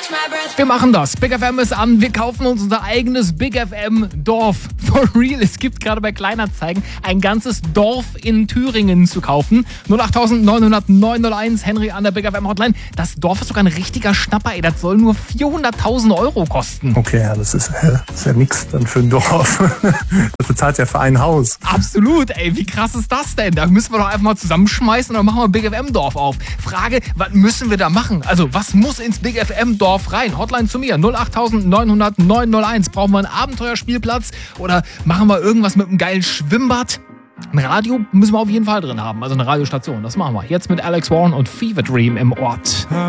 Wir machen das. Big FM ist an. Wir kaufen uns unser eigenes Big FM Dorf. For real. Es gibt gerade bei Kleinanzeigen ein ganzes Dorf in Thüringen zu kaufen. 08900 901 Henry an der Big FM Hotline. Das Dorf ist sogar ein richtiger Schnapper, ey. Das soll nur 400.000 Euro kosten. Okay, ja, das ist ja nix dann für ein Dorf. Das bezahlt ja für ein Haus. Absolut, ey. Wie krass ist das denn? Da müssen wir doch einfach mal zusammenschmeißen und dann machen wir Big FM Dorf auf. Frage, was müssen wir da machen? Also, was muss ins Big FM Dorf rein? Hotline zu mir, 08900 901. Brauchen wir einen Abenteuerspielplatz oder machen wir irgendwas mit einem geilen Schwimmbad? Ein Radio müssen wir auf jeden Fall drin haben, also eine Radiostation. Das machen wir. Jetzt mit Alex Warren und Fever Dream im Ort.